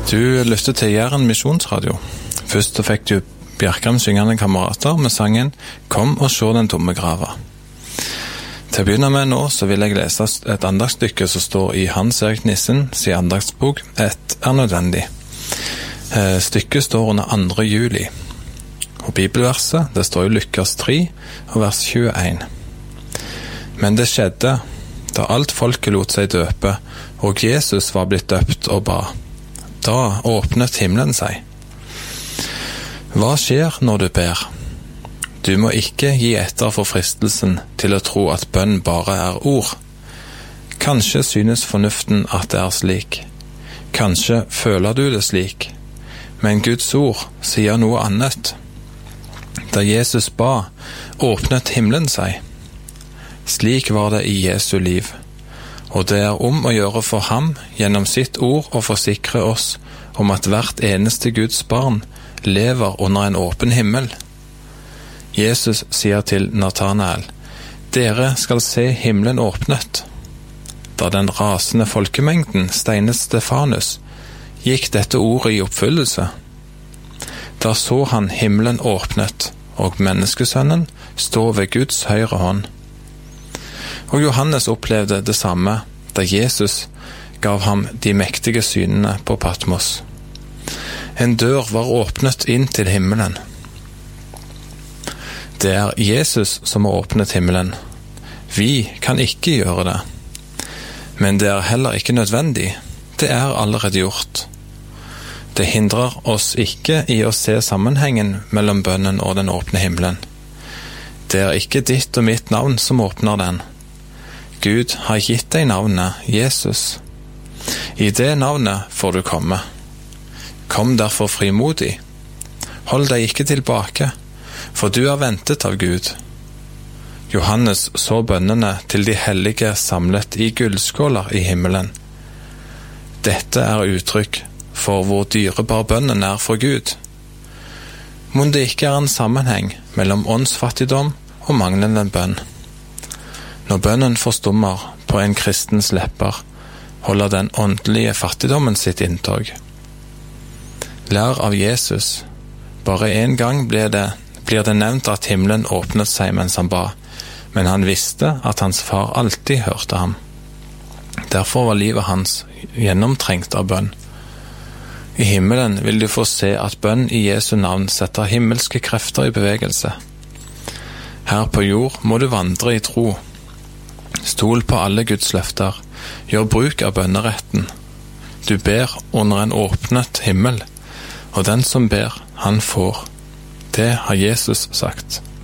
Du lytter til Jæren Misjonsradio. Først så fikk du Bjerkreim syngende kamerater med sangen «Kom og se den tomme grava». Til å begynne med nå så vil jeg lese et andagsstykke som står i Hans Erik Nissen sin andagsbok «Et er nødvendig». Stykket står under 2. juli. Og bibelverset, det står i Lukas 3 og vers 21. Men det skjedde da alt folket lot seg døpe, og Jesus var blitt døpt og ba. Da åpnet himmelen seg. Hva skjer når du ber? Du må ikke gi etter for fristelsen til å tro at bønn bare er ord. Kanskje synes fornuften at det er slik. Kanskje føler du det slik. Men Guds ord sier noe annet. Da Jesus ba, åpnet himmelen seg. Slik var det i Jesu liv. Og det er om å gjøre for ham gjennom sitt ord å forsikre oss om at hvert eneste Guds barn lever under en åpen himmel. Jesus sier til Nathanael, «Dere skal se himmelen åpnet». Da den rasende folkemengden steinet Stefanus, gikk dette ordet i oppfyllelse. Da så han himmelen åpnet, og menneskesønnen stå ved Guds høyre hånd. Og Johannes opplevde det samme da Jesus gav ham de mektige synene på Patmos. En dør var åpnet inn til himmelen. Det er Jesus som har åpnet himmelen. Vi kan ikke gjøre det. Men det er heller ikke nødvendig. Det er allerede gjort. Det hindrer oss ikke i å se sammenhengen mellom bønnen og den åpne himmelen. Det er ikke ditt og mitt navn som åpner den. Gud har gitt deg navnet Jesus. I det navnet får du komme. Kom derfor frimodig. Hold deg ikke tilbake, for du er ventet av Gud. Johannes så bønnene til de hellige samlet i gullskåler i himmelen. Dette er uttrykk for hvor dyrebar bønnen er for Gud. Må det ikke er en sammenheng mellom åndsfattigdom og manglende bønn. Når bønnen forstummer på en kristens lepper, holder den åndelige fattigdommen sitt inntog. Lær av Jesus. Bare en gang blir det nevnt at himmelen åpnet seg mens han ba, men han visste at hans far alltid hørte ham. Derfor var livet hans gjennomtrengt av bønn. I himmelen vil du få se at bønn i Jesu navn setter himmelske krefter i bevegelse. Her på jord må du vandre i tro. Stol på alle Guds løfter. Gjør bruk av bønneretten. Du ber under en åpnet himmel, og den som ber, han får. Det har Jesus sagt.